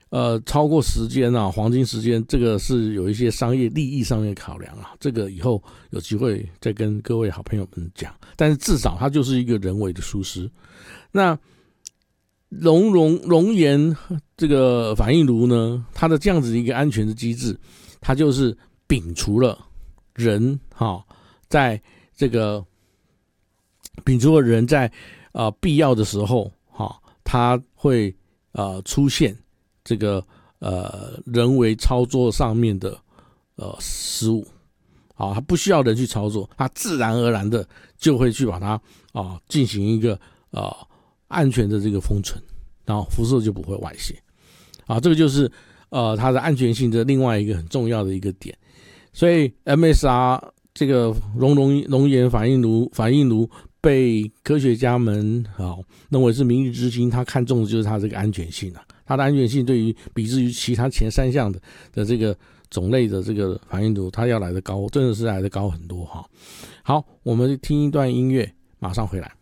超过时间啊，黄金时间，这个是有一些商业利益上面的考量啊，这个以后有机会再跟各位好朋友们讲。但是至少它就是一个人为的疏失。那熔岩这个反应炉呢，它的这样子一个安全的机制，它就是摒除了人在这个摒除了人在必要的时候它会出现这个人为操作上面的失误，它不需要人去操作，它自然而然的就会去把它进行一个安全的这个封存，然后辐射就不会外泄这个就是它的安全性的另外一个很重要的一个点。所以 MSR 这个熔岩反应炉被科学家们认为是明日之星，他看重的就是它这个安全性它的安全性对于比之于其他前3项的这个种类的这个反应炉，它要来得高，真的是来得高很多好，我们听一段音乐，马上回来。